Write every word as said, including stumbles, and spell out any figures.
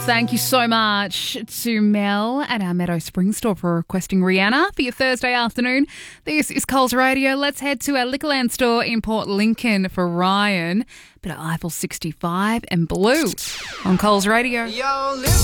Thank you so much to Mel at our Meadow Spring store for requesting Rihanna for your Thursday afternoon. This is Coles Radio. Let's head to our Liquorland store in Port Lincoln for Ryan. Bit of Eiffel sixty-five and Blue on Coles Radio. Yo, listen.